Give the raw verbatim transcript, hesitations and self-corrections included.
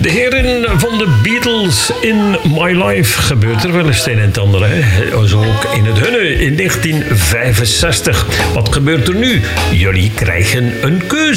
De heren van de Beatles in My Life gebeurt er wel eens een en het ander. Hè? Zo ook in het hunne in negentien vijfenzestig. Wat gebeurt er nu? Jullie krijgen een keuze.